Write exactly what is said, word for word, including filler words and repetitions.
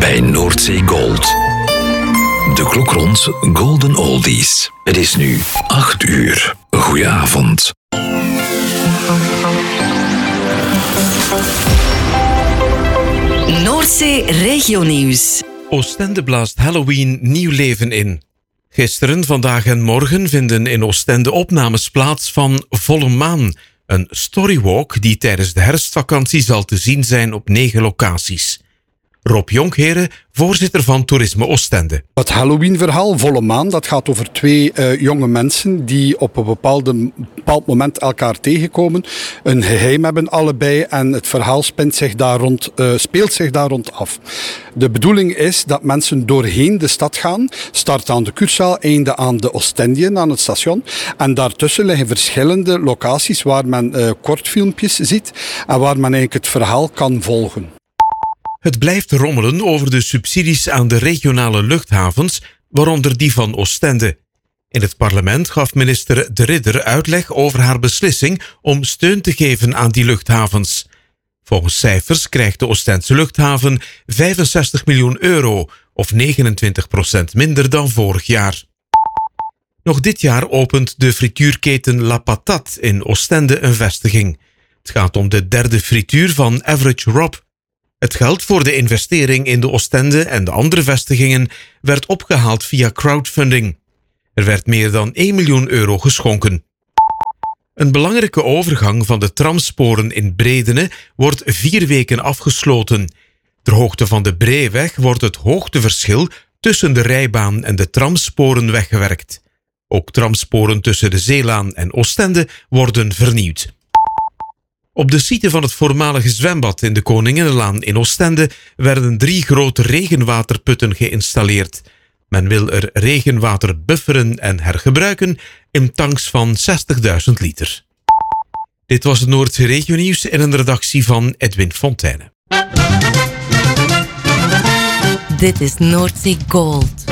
bij Noordzee Gold. De klok rond Golden Oldies. Het is nu acht uur. Goedenavond. Noordzee Regionieuws. Oostende blaast Halloween nieuw leven in. Gisteren, vandaag en morgen vinden in Oostende opnames plaats van Volle Maan, een storywalk die tijdens de herfstvakantie zal te zien zijn op negen locaties. Rob Jonkheren, voorzitter van Toerisme Oostende. Het Halloween-verhaal, Volle Maan, dat gaat over twee uh, jonge mensen die op een bepaalde, bepaald moment elkaar tegenkomen, een geheim hebben allebei en het verhaal spint zich daar rond, uh, speelt zich daar rond af. De bedoeling is dat mensen doorheen de stad gaan, start aan de Kurzaal, einde aan de Oostendien, aan het station. En daartussen liggen verschillende locaties waar men uh, kortfilmpjes ziet en waar men eigenlijk het verhaal kan volgen. Het blijft rommelen over de subsidies aan de regionale luchthavens, waaronder die van Oostende. In het parlement gaf minister De Ridder uitleg over haar beslissing om steun te geven aan die luchthavens. Volgens cijfers krijgt de Oostendse luchthaven vijfenzestig miljoen euro, of negenentwintig procent minder dan vorig jaar. Nog dit jaar opent de frituurketen La Patate in Oostende een vestiging. Het gaat om de derde frituur van Average Rob. Het geld voor de investering in de Oostende en de andere vestigingen werd opgehaald via crowdfunding. Er werd meer dan één miljoen euro geschonken. Een belangrijke overgang van de tramsporen in Bredene wordt vier weken afgesloten. Ter hoogte van de Breeweg wordt het hoogteverschil tussen de rijbaan en de tramsporen weggewerkt. Ook tramsporen tussen de Zeelaan en Oostende worden vernieuwd. Op de site van het voormalige zwembad in de Koninginnenlaan in Oostende werden drie grote regenwaterputten geïnstalleerd. Men wil er regenwater bufferen en hergebruiken in tanks van zestigduizend liter. Dit was het Noordzee Regionieuws in een redactie van Edwin Fontijne. Dit is Noordzee Gold.